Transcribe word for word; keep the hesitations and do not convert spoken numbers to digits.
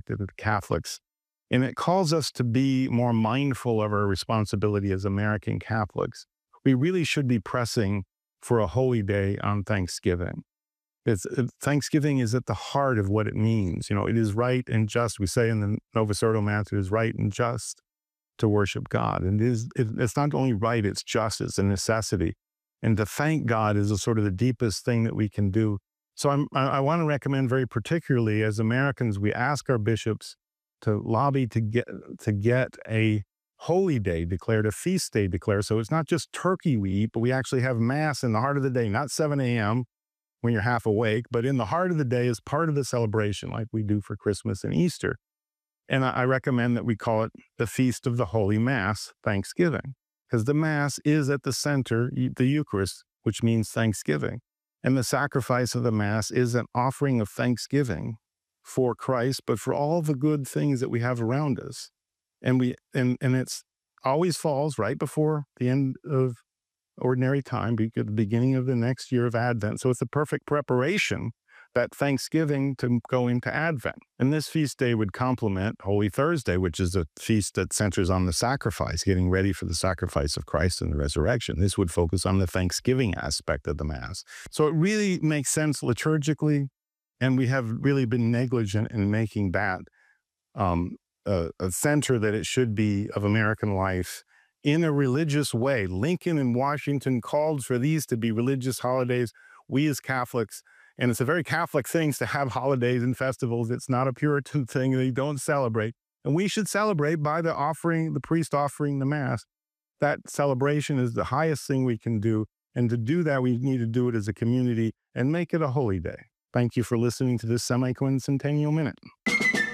directed at Catholics. And it calls us to be more mindful of our responsibility as American Catholics. We really should be pressing for a holy day on Thanksgiving. It's, Thanksgiving is at the heart of what it means. You know, it is right and just. We say in the Novus Ordo Mass, it is right and just to worship God. And it is, it, it's not only right, it's just, it's a necessity. And to thank God is a sort of the deepest thing that we can do. So I'm, I, I want to recommend very particularly as Americans, we ask our bishops to lobby to get, to get a holy day declared, a feast day declared. So it's not just turkey we eat, but we actually have Mass in the heart of the day, not seven a m when you're half awake, but in the heart of the day as part of the celebration like we do for Christmas and Easter. And I recommend that we call it the Feast of the Holy Mass, Thanksgiving, because the Mass is at the center, the Eucharist, which means thanksgiving. And the sacrifice of the Mass is an offering of thanksgiving for Christ, but for all the good things that we have around us. And we and and it's always falls right before the end of ordinary time, at the beginning of the next year of Advent. So it's a perfect preparation, that Thanksgiving, to go into Advent. And this feast day would complement Holy Thursday, which is a feast that centers on the sacrifice, getting ready for the sacrifice of Christ and the resurrection. This would focus on the Thanksgiving aspect of the Mass. So it really makes sense liturgically, and we have really been negligent in making that um, a, a center that it should be of American life in a religious way. Lincoln and Washington called for these to be religious holidays. We as Catholics, and it's a very Catholic thing to have holidays and festivals. It's not a Puritan thing. They don't celebrate. And we should celebrate by the offering, the priest offering the Mass. That celebration is the highest thing we can do. And to do that, we need to do it as a community and make it a holy day. Thank you for listening to this semi-quincentennial minute.